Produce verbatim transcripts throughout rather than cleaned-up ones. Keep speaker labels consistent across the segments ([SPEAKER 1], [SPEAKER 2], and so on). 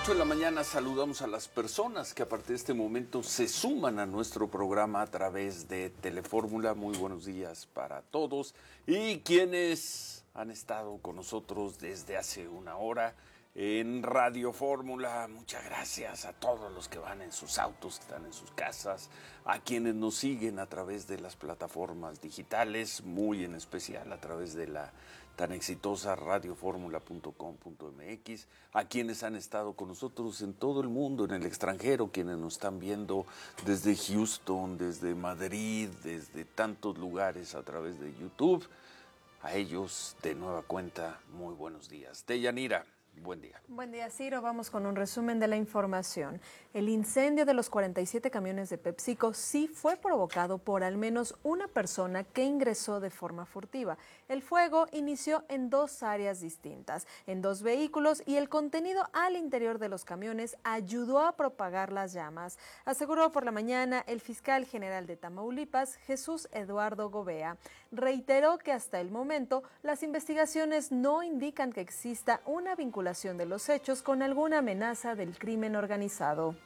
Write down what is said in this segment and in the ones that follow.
[SPEAKER 1] ocho de la mañana saludamos a las personas que a partir de este momento se suman a nuestro programa a través de Telefórmula. Muy buenos días para todos y quienes han estado con nosotros desde hace una hora en Radio Fórmula. Muchas gracias a todos los que van en sus autos, que están en sus casas, a quienes nos siguen a través de las plataformas digitales, muy en especial a través de la tan exitosa radio fórmula punto com punto m x, a quienes han estado con nosotros en todo el mundo, en el extranjero, quienes nos están viendo desde Houston, desde Madrid, desde tantos lugares a través de YouTube. A ellos, de nueva cuenta, muy buenos días. Deyanira, buen día.
[SPEAKER 2] Buen día, Ciro. Vamos con un resumen de la información. El incendio de los cuarenta y siete camiones de PepsiCo sí fue provocado por al menos una persona que ingresó de forma furtiva. El fuego inició en dos áreas distintas, en dos vehículos, y el contenido al interior de los camiones ayudó a propagar las llamas, aseguró por la mañana el fiscal general de Tamaulipas, Jesús Eduardo Gobea. Reiteró que hasta el momento las investigaciones no indican que exista una vinculación de los hechos con alguna amenaza del crimen organizado.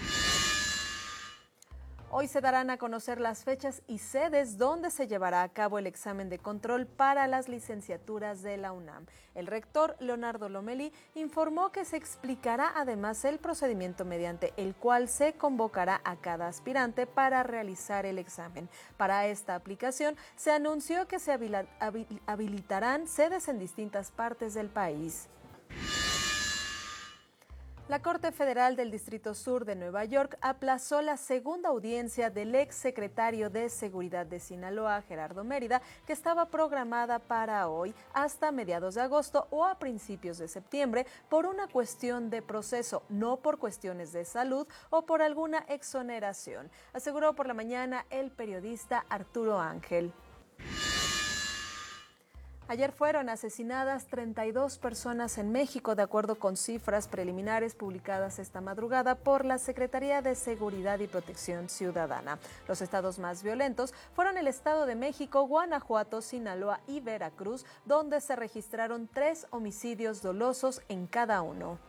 [SPEAKER 2] Hoy se darán a conocer las fechas y sedes donde se llevará a cabo el examen de control para las licenciaturas de la UNAM. El rector Leonardo Lomelí informó que se explicará además el procedimiento mediante el cual se convocará a cada aspirante para realizar el examen. Para esta aplicación se anunció que se habilitarán sedes en distintas partes del país. La Corte Federal del Distrito Sur de Nueva York aplazó la segunda audiencia del ex secretario de Seguridad de Sinaloa, Gerardo Mérida, que estaba programada para hoy hasta mediados de agosto o a principios de septiembre por una cuestión de proceso, no por cuestiones de salud o por alguna exoneración, aseguró por la mañana el periodista Arturo Ángel. Ayer fueron asesinadas treinta y dos personas en México, de acuerdo con cifras preliminares publicadas esta madrugada por la Secretaría de Seguridad y Protección Ciudadana. Los estados más violentos fueron el Estado de México, Guanajuato, Sinaloa y Veracruz, donde se registraron tres homicidios dolosos en cada uno.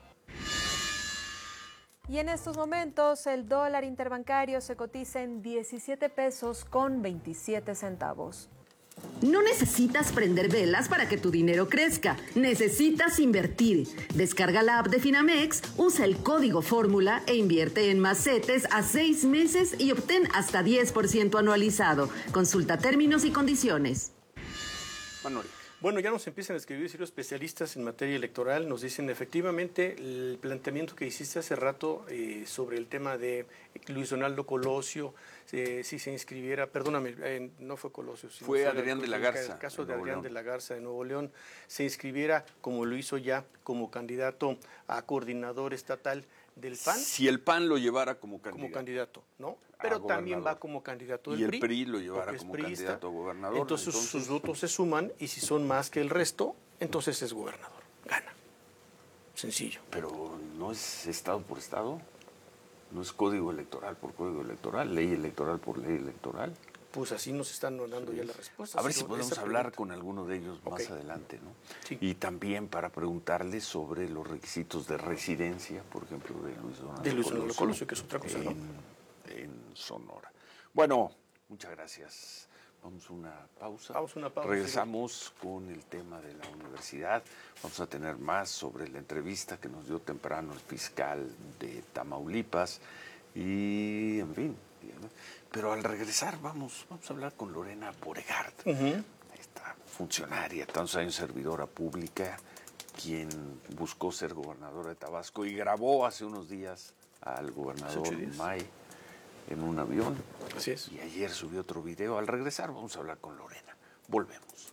[SPEAKER 2] Y en estos momentos el dólar interbancario se cotiza en diecisiete pesos con veintisiete centavos.
[SPEAKER 3] No necesitas prender velas para que tu dinero crezca. Necesitas invertir. Descarga la app de Finamex, usa el código Fórmula e invierte en más CETES a seis meses y obtén hasta diez por ciento anualizado. Consulta términos y condiciones.
[SPEAKER 4] Manuel. Bueno, ya nos empiezan a escribir los especialistas en materia electoral, nos dicen efectivamente el planteamiento que hiciste hace rato eh, sobre el tema de Luis Donaldo Colosio, eh, si se inscribiera, perdóname, eh, no fue Colosio, sino
[SPEAKER 1] fue Adrián de la Garza.
[SPEAKER 4] El caso de Adrián de la Garza de Nuevo León, se inscribiera como lo hizo ya como candidato a coordinador estatal del P A N.
[SPEAKER 1] Si el P A N lo llevara como candidato.
[SPEAKER 4] Como candidato, ¿no? Pero también va como candidato del
[SPEAKER 1] y el
[SPEAKER 4] P R I.
[SPEAKER 1] P R I lo llevara como
[SPEAKER 4] priista,
[SPEAKER 1] candidato a gobernador.
[SPEAKER 4] Entonces, entonces sus votos se suman y si son más que el resto, entonces es gobernador. Gana. Sencillo.
[SPEAKER 1] Pero no es estado por estado, no es código electoral por código electoral, ley electoral por ley electoral.
[SPEAKER 4] Pues así nos están dando sí. ya la respuesta.
[SPEAKER 1] A ver si podemos hablar pregunta. con alguno de ellos más okay. adelante, ¿no?
[SPEAKER 4] Sí.
[SPEAKER 1] Y también para preguntarles sobre los requisitos de residencia, por ejemplo, de Luis Donaldo
[SPEAKER 4] De Luis Donaldo Colosio, que es otra cosa,
[SPEAKER 1] en,
[SPEAKER 4] ¿no?
[SPEAKER 1] En Sonora. Bueno, muchas gracias. Vamos a una pausa.
[SPEAKER 4] Vamos a una pausa.
[SPEAKER 1] Regresamos sí. con el tema de la universidad. Vamos a tener más sobre la entrevista que nos dio temprano el fiscal de Tamaulipas. Y, en fin, pero al regresar vamos, vamos a hablar con Lorena Boregard,
[SPEAKER 4] uh-huh.
[SPEAKER 1] esta funcionaria, tantos años servidora pública, quien buscó ser gobernadora de Tabasco y grabó hace unos días al gobernador May en un avión.
[SPEAKER 4] Así es.
[SPEAKER 1] Y ayer subió otro video. Al regresar vamos a hablar con Lorena. Volvemos.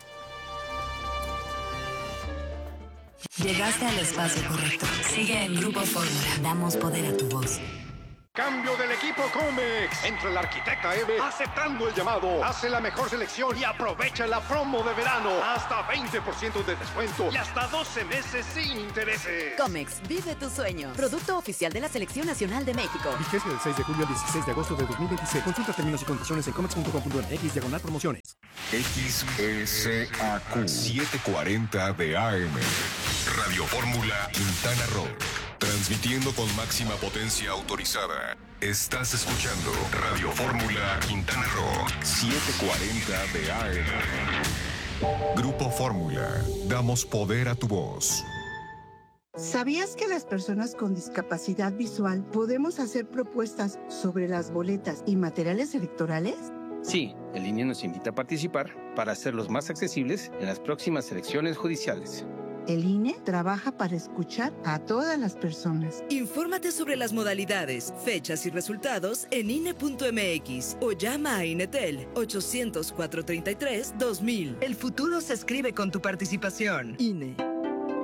[SPEAKER 5] Llegaste al espacio correcto. Sigue en Grupo Fórmula. Damos poder a tu voz.
[SPEAKER 6] Cambio del equipo Comex. Entra el arquitecta Eve aceptando el llamado. Hace la mejor selección y aprovecha la promo de verano. Hasta veinte por ciento de descuento y hasta doce meses sin intereses.
[SPEAKER 7] Comex, vive tu sueño. Producto oficial de la Selección Nacional de México.
[SPEAKER 8] Vigencia del seis de julio al dieciséis de agosto de dos mil veintiséis. Consulta términos y condiciones en comex punto com punto m x diagonal promociones.
[SPEAKER 9] X S A Q setecientos cuarenta de A M. Radio Fórmula Quintana Roo. Transmitiendo con máxima potencia autorizada. Estás escuchando Radio Fórmula Quintana Roo, setecientos cuarenta de A M. Grupo Fórmula, damos poder a tu voz.
[SPEAKER 10] ¿Sabías que las personas con discapacidad visual podemos hacer propuestas sobre las boletas y materiales electorales?
[SPEAKER 11] Sí, el I N E nos invita a participar para hacerlos más accesibles en las próximas elecciones judiciales.
[SPEAKER 10] El I N E trabaja para escuchar a todas las personas.
[SPEAKER 7] Infórmate sobre las modalidades, fechas y resultados en I N E punto M X o llama a INETEL ochocientos, cuatrocientos treinta y tres, dos mil. El futuro se escribe con tu participación. I N E.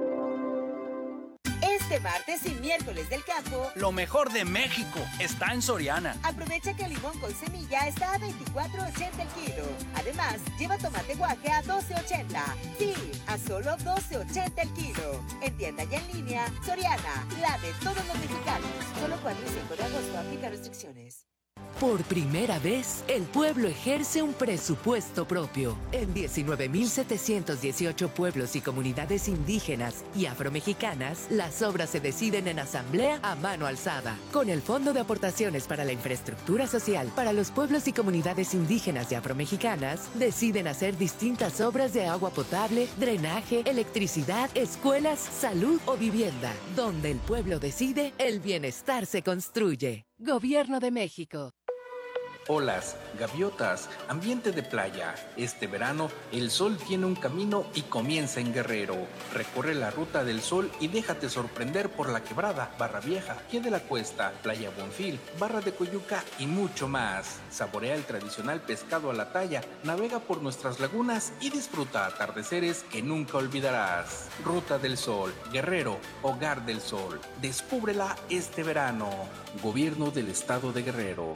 [SPEAKER 12] Este martes y miércoles del campo,
[SPEAKER 13] lo mejor de México está en Soriana.
[SPEAKER 12] Aprovecha que el limón con semilla está a veinticuatro ochenta el kilo. Además, lleva tomate guaje a doce ochenta. Sí, a solo doce ochenta el kilo. En tienda y en línea, Soriana, la de todos los mexicanos. Solo cuatro y cinco de agosto, aplica restricciones.
[SPEAKER 14] Por primera vez, el pueblo ejerce un presupuesto propio. En diecinueve mil setecientos dieciocho pueblos y comunidades indígenas y afromexicanas, las obras se deciden en asamblea a mano alzada. Con el Fondo de Aportaciones para la Infraestructura Social para los pueblos y comunidades indígenas y afromexicanas, deciden hacer distintas obras de agua potable, drenaje, electricidad, escuelas, salud o vivienda. Donde el pueblo decide, el bienestar se construye. Gobierno de México.
[SPEAKER 11] Olas, gaviotas, ambiente de playa. Este verano, el sol tiene un camino y comienza en Guerrero. Recorre la ruta del sol y déjate sorprender por La Quebrada, Barra Vieja, Pie de la Cuesta, Playa Bonfil, Barra de Coyuca y mucho más. Saborea el tradicional pescado a la talla, navega por nuestras lagunas y disfruta atardeceres que nunca olvidarás. Ruta del Sol, Guerrero, Hogar del Sol. Descúbrela este verano. Gobierno del Estado de Guerrero.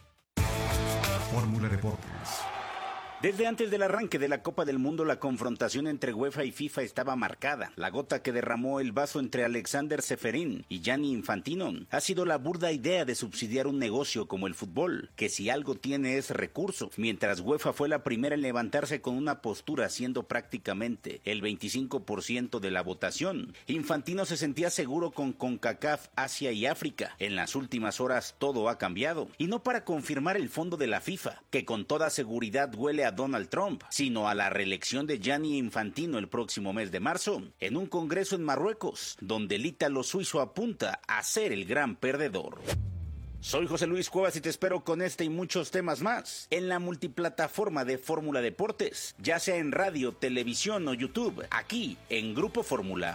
[SPEAKER 9] Fórmula Deportes.
[SPEAKER 15] Desde antes del arranque de la Copa del Mundo, la confrontación entre UEFA y FIFA estaba marcada. La gota que derramó el vaso entre Alexander Ceferín y Gianni Infantino ha sido la burda idea de subsidiar un negocio como el fútbol, que si algo tiene es recurso, mientras UEFA fue la primera en levantarse con una postura siendo prácticamente el veinticinco por ciento de la votación. Infantino se sentía seguro con CONCACAF, Asia y África. En las últimas horas todo ha cambiado, y no para confirmar el fondo de la FIFA, que con toda seguridad huele a Donald Trump, sino a la reelección de Gianni Infantino el próximo mes de marzo, en un congreso en Marruecos, donde el ítalo suizo apunta a ser el gran perdedor. Soy José Luis Cuevas y te espero con este y muchos temas más en la multiplataforma de Fórmula Deportes, ya sea en radio, televisión o YouTube, aquí en Grupo Fórmula.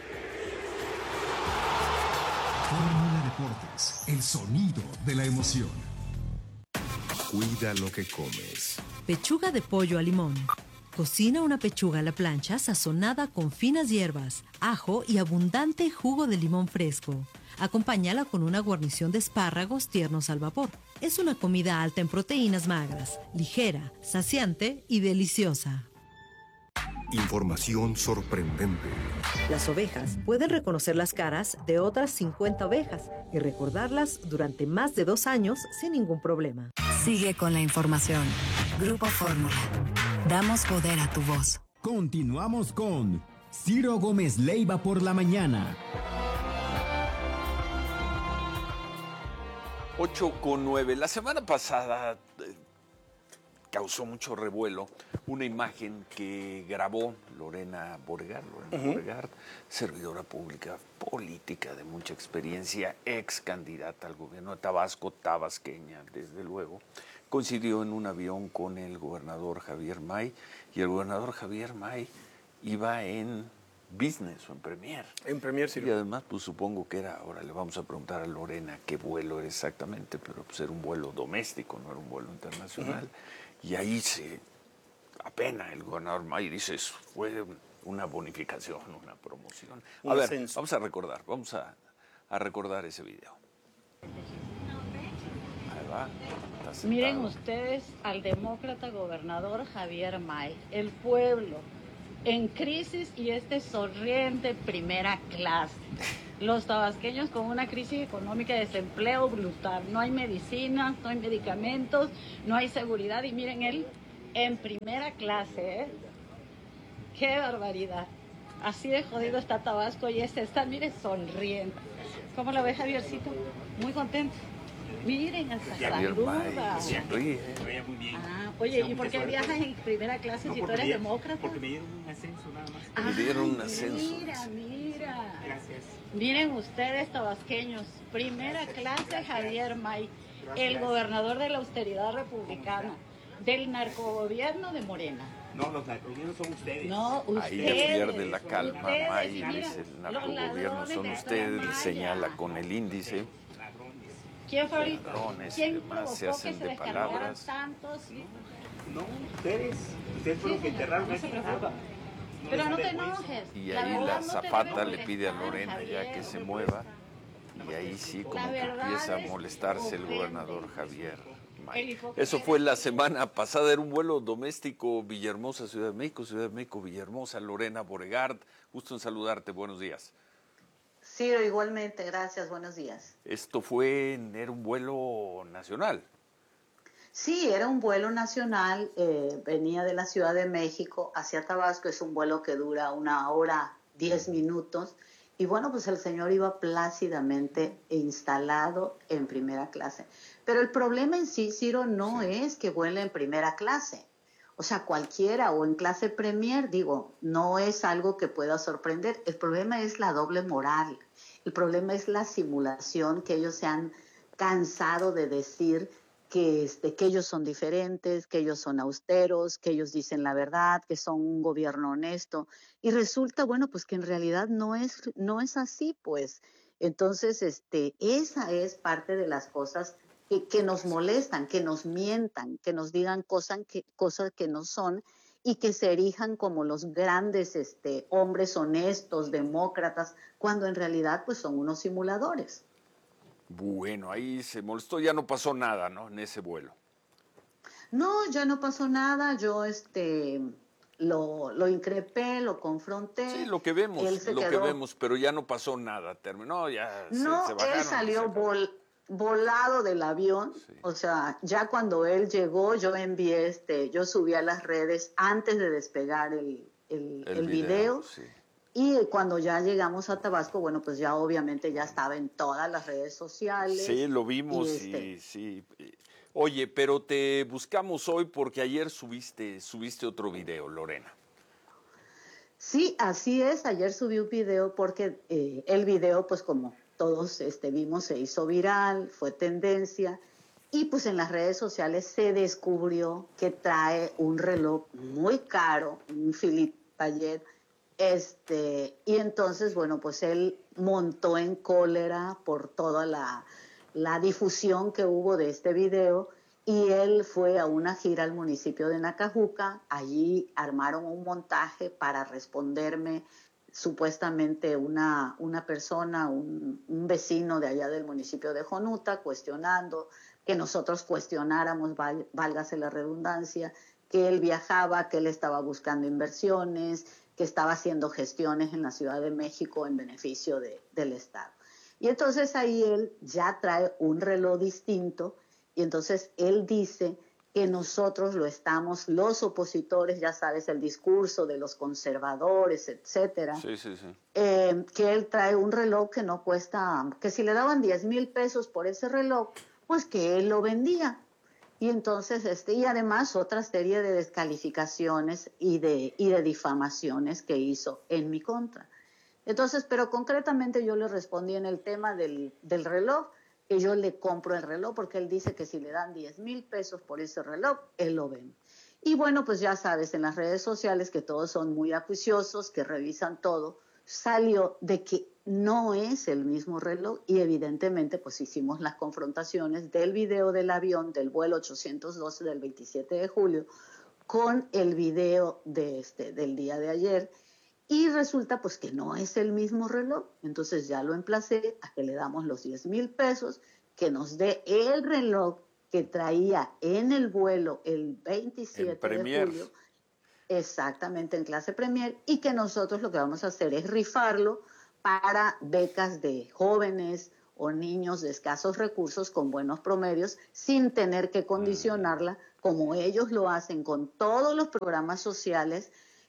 [SPEAKER 9] Fórmula Deportes, el sonido de la emoción. Cuida lo que comes.
[SPEAKER 16] Pechuga de pollo a limón. Cocina una pechuga a la plancha sazonada con finas hierbas, ajo y abundante jugo de limón fresco. Acompáñala con una guarnición de espárragos tiernos al vapor. Es una comida alta en proteínas magras, ligera, saciante y deliciosa.
[SPEAKER 9] Información sorprendente.
[SPEAKER 17] Las ovejas pueden reconocer las caras de otras cincuenta ovejas y recordarlas durante más de dos años sin ningún problema.
[SPEAKER 5] Sigue con la información. Grupo Fórmula. Damos poder a tu voz.
[SPEAKER 8] Continuamos con Ciro Gómez Leiva por la mañana.
[SPEAKER 1] ocho con nueve. La semana pasada eh, causó mucho revuelo una imagen que grabó Lorena Borgard, Lorena uh-huh. Borgard, servidora pública, política de mucha experiencia, ex candidata al gobierno de Tabasco, tabasqueña, desde luego. Coincidió en un avión con el gobernador Javier May, y el gobernador Javier May iba en business o en premier.
[SPEAKER 4] En premier, sí.
[SPEAKER 1] Y además, pues supongo que era, ahora le vamos a preguntar a Lorena qué vuelo era exactamente, pero pues era un vuelo doméstico, no era un vuelo internacional. Uh-huh. Y ahí se apena el gobernador May dice, eso fue una bonificación, una promoción. A un ver, ascenso. Vamos a recordar, vamos a, a recordar ese video. Ahí va.
[SPEAKER 18] Miren ustedes al demócrata gobernador Javier May, el pueblo en crisis y este sonriente primera clase. Los tabasqueños con una crisis económica de desempleo brutal. No hay medicinas, no hay medicamentos, no hay seguridad. Y miren él en primera clase, ¿eh? ¡Qué barbaridad! Así de jodido está Tabasco y este está, mire, sonriendo. ¿Cómo la ve, Javiercito? Muy contento. Miren, hasta saluda.
[SPEAKER 1] Sonríe.
[SPEAKER 18] Ah, oye, ¿y por qué viajas en primera clase si tú eres demócrata?
[SPEAKER 19] Porque me dieron un ascenso nada más.
[SPEAKER 18] Ah,
[SPEAKER 1] Me dieron un ascenso.
[SPEAKER 18] Mira, mira.
[SPEAKER 19] Gracias.
[SPEAKER 18] Miren ustedes, tabasqueños. Primera clase, Javier May, el gobernador de la austeridad republicana, del narcogobierno de Morena.
[SPEAKER 19] No, los narcogobiernos son ustedes.
[SPEAKER 18] No, ustedes.
[SPEAKER 1] Ahí ya pierde la calma,
[SPEAKER 18] ustedes,
[SPEAKER 1] May,
[SPEAKER 18] mira,
[SPEAKER 1] dice el
[SPEAKER 18] los
[SPEAKER 1] narcogobierno son
[SPEAKER 18] ladrones de
[SPEAKER 1] ustedes,
[SPEAKER 18] Tramaya.
[SPEAKER 1] señala con el índice.
[SPEAKER 18] ¿Quién fue ahorita?
[SPEAKER 1] Ladrones,
[SPEAKER 18] ¿Quién
[SPEAKER 1] que más se
[SPEAKER 18] provocó que
[SPEAKER 1] hacen
[SPEAKER 18] se
[SPEAKER 1] de
[SPEAKER 18] descargaran
[SPEAKER 1] palabras.
[SPEAKER 18] tantos?
[SPEAKER 19] No, ustedes. Ustedes fueron los que enterraron
[SPEAKER 18] no
[SPEAKER 19] esa
[SPEAKER 18] se preocupe.
[SPEAKER 19] casa.
[SPEAKER 18] Pero
[SPEAKER 19] les
[SPEAKER 18] no
[SPEAKER 19] da
[SPEAKER 18] te
[SPEAKER 19] vergüenza.
[SPEAKER 18] enojes.
[SPEAKER 1] Y
[SPEAKER 18] La
[SPEAKER 1] ahí
[SPEAKER 18] verdad,
[SPEAKER 1] la
[SPEAKER 18] no te
[SPEAKER 1] Zapata
[SPEAKER 18] debe
[SPEAKER 1] le pide a
[SPEAKER 18] molestar,
[SPEAKER 1] Lorena ya
[SPEAKER 18] Javier.
[SPEAKER 1] que se mueva. Y ahí sí como
[SPEAKER 18] La
[SPEAKER 1] que
[SPEAKER 18] verdad
[SPEAKER 1] empieza a
[SPEAKER 18] es
[SPEAKER 1] molestarse el
[SPEAKER 18] ofende.
[SPEAKER 1] gobernador Javier May.
[SPEAKER 18] El hipócrita
[SPEAKER 1] Eso fue la semana pasada, era un vuelo doméstico Villahermosa, Ciudad de México, Ciudad de México, Villahermosa, Lorena Boregard. Gusto en saludarte, buenos días.
[SPEAKER 20] Ciro, igualmente, gracias, buenos días.
[SPEAKER 1] Esto fue, era un vuelo nacional.
[SPEAKER 20] Sí, era un vuelo nacional, eh, venía de la Ciudad de México hacia Tabasco, es un vuelo que dura una hora, diez minutos, y bueno, pues el señor iba plácidamente instalado en primera clase. Pero el problema en sí, Ciro, no es que vuele en primera clase. O sea, cualquiera o en clase premier, digo, no es algo que pueda sorprender. El problema es la doble moral. El problema es la simulación que ellos se han cansado de decir que, este, que ellos son diferentes, que ellos son austeros, que ellos dicen la verdad, que son un gobierno honesto. Y resulta, bueno, pues que en realidad no es, no es así, pues. Entonces, este, esa es parte de las cosas que, que nos molestan, que nos mientan, que nos digan cosas que, cosas que no son y que se erijan como los grandes este, hombres honestos, demócratas, cuando en realidad pues son unos simuladores.
[SPEAKER 1] Bueno, ahí se molestó, ya no pasó nada, ¿no? En ese vuelo.
[SPEAKER 20] No, ya no pasó nada, yo este lo, lo increpé, lo confronté.
[SPEAKER 1] Sí, lo que vemos,
[SPEAKER 20] él se
[SPEAKER 1] lo
[SPEAKER 20] quedó,
[SPEAKER 1] que vemos, pero ya no pasó nada, terminó, ya
[SPEAKER 20] no,
[SPEAKER 1] se, se bajaron.
[SPEAKER 20] él salió vol, volado del avión, sí. O sea, ya cuando él llegó, yo envié, este, yo subí a las redes antes de despegar el, el, el, el video, video
[SPEAKER 1] sí.
[SPEAKER 20] Y cuando ya llegamos a Tabasco, bueno, pues ya obviamente ya estaba en todas las redes sociales.
[SPEAKER 1] Sí, lo vimos y, este... y sí. Oye, pero te buscamos hoy porque ayer subiste, subiste otro video, Lorena.
[SPEAKER 20] Sí, así es. Ayer subí un video porque eh, el video, pues como todos este, vimos, se hizo viral, fue tendencia. Y pues en las redes sociales se descubrió que trae un reloj muy caro, un Philippe Patek. Este, y entonces, bueno, pues él montó en cólera por toda la, la difusión que hubo de este video y él fue a una gira al municipio de Nacajuca. Allí armaron un montaje para responderme supuestamente una, una persona, un, un vecino de allá del municipio de Jonuta, cuestionando que nosotros cuestionáramos, val, válgase la redundancia, que él viajaba, que él estaba buscando inversiones, que estaba haciendo gestiones en la Ciudad de México en beneficio de, del Estado. Y entonces ahí él ya trae un reloj distinto y entonces él dice que nosotros lo estamos, los opositores, ya sabes, el discurso de los conservadores, etcétera,
[SPEAKER 1] sí, sí, sí.
[SPEAKER 20] Eh, que él trae un reloj que no cuesta, que si le daban diez mil pesos por ese reloj, pues que él lo vendía. Y entonces, este, y además otra serie de descalificaciones y de, y de difamaciones que hizo en mi contra. Entonces, pero concretamente yo le respondí en el tema del, del reloj, que yo le compro el reloj, porque él dice que si le dan diez mil pesos por ese reloj, él lo vende. Y bueno, pues ya sabes, en las redes sociales que todos son muy acuiciosos, que revisan todo, salió de que no es el mismo reloj y evidentemente pues hicimos las confrontaciones del video del avión del vuelo ochocientos doce del veintisiete de julio con el video de este, del día de ayer y resulta pues que no es el mismo reloj. Entonces ya lo emplacé a que le damos los diez mil pesos, que nos dé el reloj que traía en el vuelo el veintisiete de julio, exactamente en clase Premier, y que nosotros lo que vamos a hacer es rifarlo para becas de jóvenes o niños de escasos recursos con buenos promedios, sin tener que condicionarla, como ellos lo hacen con todos los programas sociales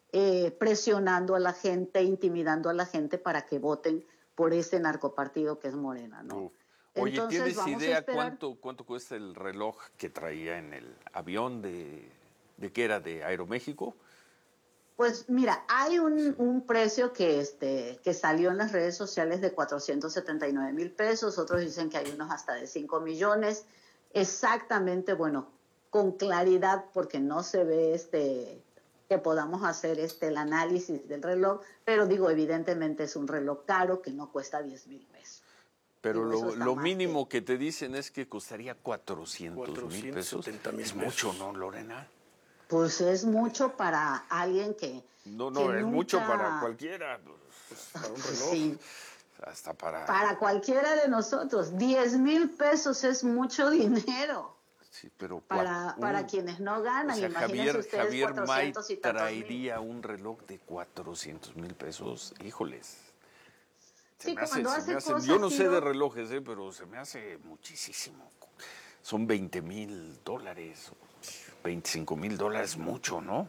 [SPEAKER 20] eh, presionando a la gente, intimidando a la gente para que voten por ese narcopartido que es Morena, ¿no?
[SPEAKER 1] Uf. Oye,
[SPEAKER 20] Entonces,
[SPEAKER 1] ¿tienes
[SPEAKER 20] vamos a
[SPEAKER 1] idea
[SPEAKER 20] esperar.
[SPEAKER 1] cuánto, cuánto cuesta el reloj que traía en el avión de, de qué era, de Aeroméxico?
[SPEAKER 20] Pues mira, hay un, un precio que, este, que salió en las redes sociales de cuatrocientos setenta y nueve mil pesos, otros dicen que hay unos hasta de cinco millones. Exactamente, bueno, con claridad, porque no se ve este, que podamos hacer este, el análisis del reloj, pero digo, evidentemente es un reloj caro que no cuesta diez mil pesos.
[SPEAKER 1] Pero
[SPEAKER 20] Digo, eso
[SPEAKER 1] lo,
[SPEAKER 20] está
[SPEAKER 1] lo
[SPEAKER 20] más
[SPEAKER 1] mínimo que... que te dicen es que costaría cuatrocientos mil pesos.
[SPEAKER 4] mil
[SPEAKER 1] Es
[SPEAKER 4] pesos.
[SPEAKER 1] mucho, ¿no, Lorena?
[SPEAKER 20] Pues es mucho para alguien que...
[SPEAKER 1] No,
[SPEAKER 20] que
[SPEAKER 1] no, es
[SPEAKER 20] nunca...
[SPEAKER 1] mucho para cualquiera. Pues,
[SPEAKER 4] para un reloj.
[SPEAKER 20] Sí.
[SPEAKER 1] Hasta para...
[SPEAKER 20] Para cualquiera de nosotros. diez mil pesos es mucho dinero.
[SPEAKER 1] Sí, pero
[SPEAKER 20] Para,
[SPEAKER 1] un,
[SPEAKER 20] para quienes no ganan.
[SPEAKER 1] O sea,
[SPEAKER 20] Imagínense
[SPEAKER 1] Javier,
[SPEAKER 20] ustedes
[SPEAKER 1] Javier May
[SPEAKER 20] cuatrocientos y tantos mil.
[SPEAKER 1] traería un reloj de cuatrocientos mil pesos. Híjoles. Se
[SPEAKER 20] Sí,
[SPEAKER 1] me hace-
[SPEAKER 20] cuando
[SPEAKER 1] se
[SPEAKER 20] hace
[SPEAKER 1] me hace-
[SPEAKER 20] cosas,
[SPEAKER 1] yo no sé
[SPEAKER 20] Ciro,
[SPEAKER 1] de relojes, eh, pero se me hace muchísimo. Son veinte mil dólares, veinticinco mil dólares, mucho, ¿no?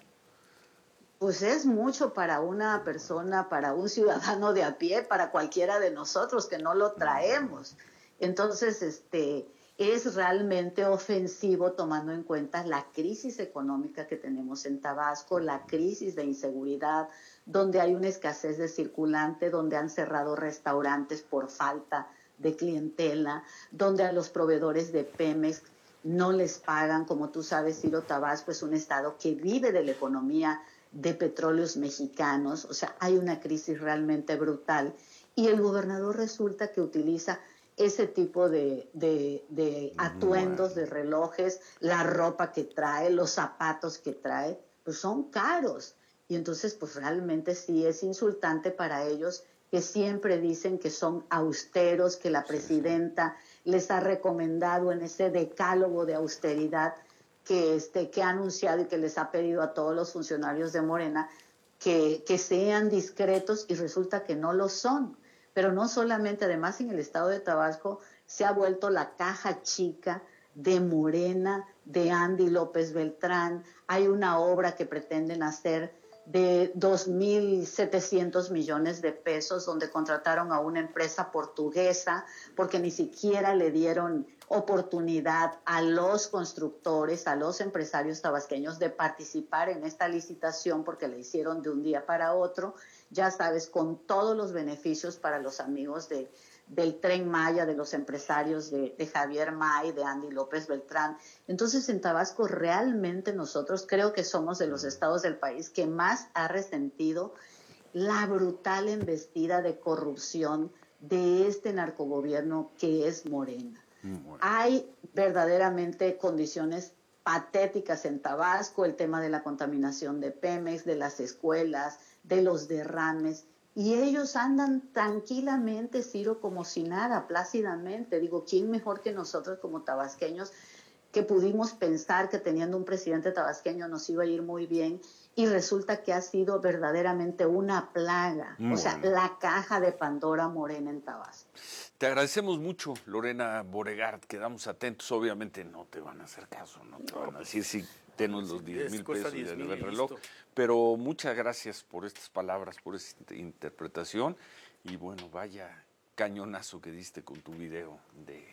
[SPEAKER 20] Pues es mucho para una persona, para un ciudadano de a pie, para cualquiera de nosotros que no lo traemos. Entonces, este, es realmente ofensivo tomando en cuenta la crisis económica que tenemos en Tabasco, la crisis de inseguridad, donde hay una escasez de circulante, donde han cerrado restaurantes por falta de clientela, donde a los proveedores de Pemex no les pagan. Como tú sabes, Ciro, Tabasco es un estado que vive de la economía de petróleos mexicanos, o sea, hay una crisis realmente brutal y el gobernador resulta que utiliza ese tipo de, de, de atuendos, de relojes, la ropa que trae, los zapatos que trae, pues son caros. Y entonces, pues realmente sí es insultante para ellos, que siempre dicen que son austeros, que la presidenta les ha recomendado en ese decálogo de austeridad que, este, que ha anunciado y que les ha pedido a todos los funcionarios de Morena que, que sean discretos, y resulta que no lo son. Pero no solamente, además en el estado de Tabasco se ha vuelto la caja chica de Morena, de Andy López Beltrán. Hay una obra que pretenden hacer de dos mil setecientos millones de pesos, donde contrataron a una empresa portuguesa porque ni siquiera le dieron oportunidad a los constructores, a los empresarios tabasqueños de participar en esta licitación, porque la hicieron de un día para otro, ya sabes, con todos los beneficios para los amigos de, del Tren Maya, de los empresarios de, de Javier May, de Andy López Beltrán. Entonces, en Tabasco realmente nosotros creo que somos de los estados del país que más ha resentido la brutal embestida de corrupción de este narcogobierno que es Morena. Bueno. Hay verdaderamente condiciones patéticas en Tabasco, el tema de la contaminación de Pemex, de las escuelas, de los derrames, y ellos andan tranquilamente, Ciro, como si nada, plácidamente. Digo, ¿quién mejor que nosotros como tabasqueños, que pudimos pensar que teniendo un presidente tabasqueño nos iba a ir muy bien, y resulta que ha sido verdaderamente una plaga, bueno. O sea, la caja de Pandora Morena en Tabasco.
[SPEAKER 1] Te agradecemos mucho, Lorena Boregard. Quedamos atentos. Obviamente no te van a hacer caso, no te van a decir si tenos los diez mil pesos del reloj. Pero muchas gracias por estas palabras, por esta interpretación. Y bueno, vaya cañonazo que diste con tu video de,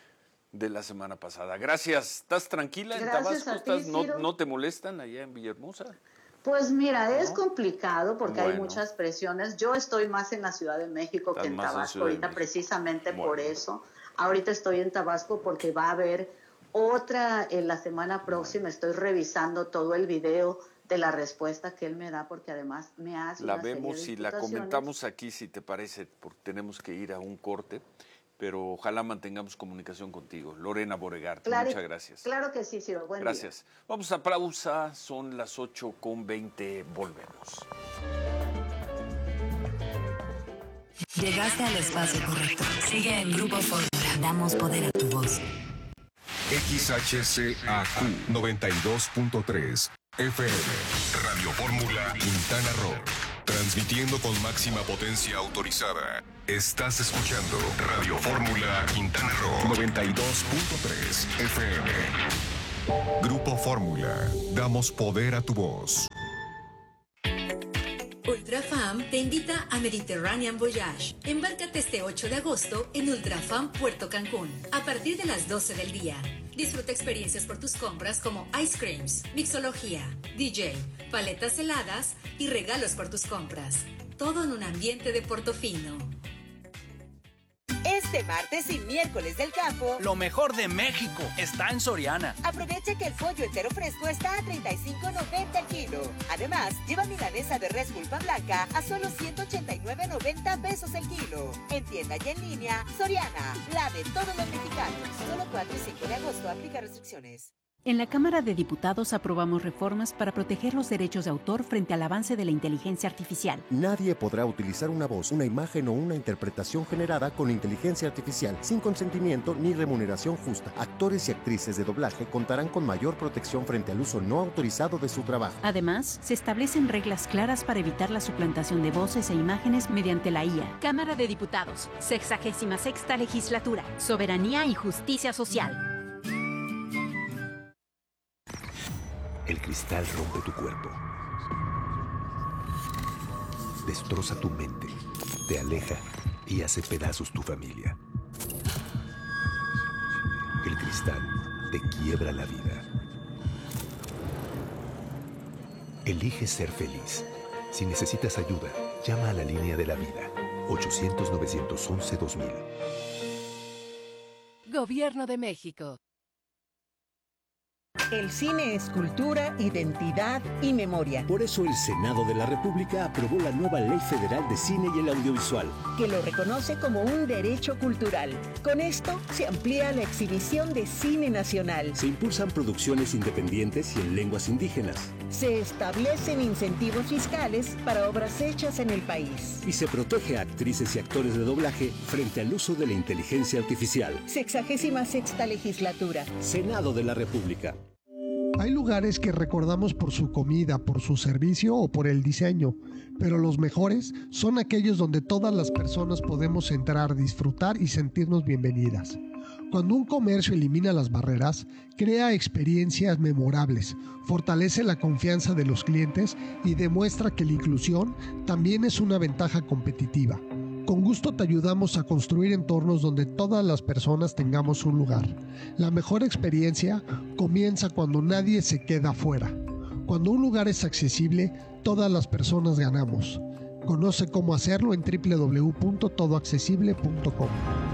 [SPEAKER 1] de la semana pasada. Gracias. ¿Estás tranquila en
[SPEAKER 20] Gracias
[SPEAKER 1] Tabasco?
[SPEAKER 20] a ti,
[SPEAKER 1] ¿Estás, no,
[SPEAKER 20] Ciro.
[SPEAKER 1] ¿No te molestan allá en Villahermosa?
[SPEAKER 20] Pues mira,
[SPEAKER 1] ¿No?
[SPEAKER 20] es complicado porque
[SPEAKER 1] Bueno.
[SPEAKER 20] hay muchas presiones. Yo estoy más en la Ciudad de México
[SPEAKER 1] Estás
[SPEAKER 20] que en
[SPEAKER 1] más en
[SPEAKER 20] Tabasco
[SPEAKER 1] Ciudad de
[SPEAKER 20] ahorita,
[SPEAKER 1] México.
[SPEAKER 20] precisamente
[SPEAKER 1] Bueno.
[SPEAKER 20] por eso. Ahorita estoy en Tabasco porque va a haber otra en la semana próxima. Estoy revisando todo el video de la respuesta que él me da, porque además me hace
[SPEAKER 1] La
[SPEAKER 20] una serie
[SPEAKER 1] vemos
[SPEAKER 20] de
[SPEAKER 1] y la
[SPEAKER 20] imputaciones.
[SPEAKER 1] comentamos aquí, si te parece, porque tenemos que ir a un corte, pero ojalá mantengamos comunicación contigo. Lorena Boregard,
[SPEAKER 20] Claro,
[SPEAKER 1] muchas gracias.
[SPEAKER 20] Claro que sí, Ciro. Buen día.
[SPEAKER 1] Gracias. Vamos a pausa, son las ocho con veinte, volvemos.
[SPEAKER 5] Llegaste al espacio correcto. Sigue en Grupo Fórmula. Damos poder a tu voz.
[SPEAKER 9] X H C A Q noventa y dos punto tres F M. Radio Fórmula Quintana Roo. Transmitiendo con máxima potencia autorizada. Estás escuchando Radio Fórmula Quintana Roo noventa y dos punto tres F M. Grupo Fórmula. Damos poder a tu voz.
[SPEAKER 21] Ultrafam te invita a Mediterranean Voyage. Embárcate este ocho de agosto en Ultrafam Puerto Cancún, a partir de las doce del día. Disfruta experiencias por tus compras como ice creams, mixología, D J, paletas heladas y regalos por tus compras. Todo en un ambiente de Portofino.
[SPEAKER 12] Este martes y miércoles del campo,
[SPEAKER 13] lo mejor de México está en Soriana.
[SPEAKER 12] Aprovecha que el pollo entero fresco está a treinta y cinco noventa el kilo. Además, lleva milanesa de res pulpa blanca a solo ciento ochenta y nueve noventa pesos el kilo. En tienda y en línea, Soriana, la de todos los mexicanos. Solo cuatro y cinco de agosto, aplica restricciones.
[SPEAKER 22] En la Cámara de Diputados aprobamos reformas para proteger los derechos de autor frente al avance de la inteligencia artificial.
[SPEAKER 23] Nadie podrá utilizar una voz, una imagen o una interpretación generada con inteligencia artificial sin consentimiento ni remuneración justa. Actores y actrices de doblaje contarán con mayor protección frente al uso no autorizado de su trabajo.
[SPEAKER 22] Además, se establecen reglas claras para evitar la suplantación de voces e imágenes mediante la I A.
[SPEAKER 24] Cámara de Diputados, sexagésima sexta legislatura, soberanía y justicia social.
[SPEAKER 25] El cristal rompe tu cuerpo, destroza tu mente, te aleja y hace pedazos tu familia. El cristal te quiebra la vida. Elige ser feliz. Si necesitas ayuda, llama a la línea de la vida, ochocientos, novecientos once, dos mil.
[SPEAKER 14] Gobierno de México.
[SPEAKER 26] El cine es cultura, identidad y memoria.
[SPEAKER 27] Por eso el Senado de la República aprobó la nueva Ley Federal de Cine y el Audiovisual,
[SPEAKER 26] que lo reconoce como un derecho cultural. Con esto se amplía la exhibición de cine nacional.
[SPEAKER 27] Se impulsan producciones independientes y en lenguas indígenas.
[SPEAKER 26] Se establecen incentivos fiscales para obras hechas en el país.
[SPEAKER 27] Y se protege a actrices y actores de doblaje frente al uso de la inteligencia artificial.
[SPEAKER 26] Sexagésima sexta legislatura.
[SPEAKER 27] Senado de la República.
[SPEAKER 28] Hay lugares que recordamos por su comida, por su servicio o por el diseño, pero los mejores son aquellos donde todas las personas podemos entrar, disfrutar y sentirnos bienvenidas. Cuando un comercio elimina las barreras, crea experiencias memorables, fortalece la confianza de los clientes y demuestra que la inclusión también es una ventaja competitiva. Con gusto te ayudamos a construir entornos donde todas las personas tengamos un lugar. La mejor experiencia comienza cuando nadie se queda fuera. Cuando un lugar es accesible, todas las personas ganamos. Conoce cómo hacerlo en doble u doble u doble u punto todo accesible punto com.